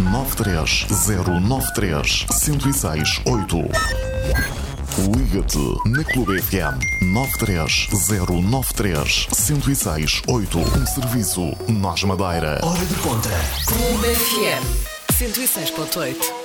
93093 1068. Liga-te na Clube FM 93093 1068. Um serviço Nós Madeira. Hora de conta. Clube FM 106.8.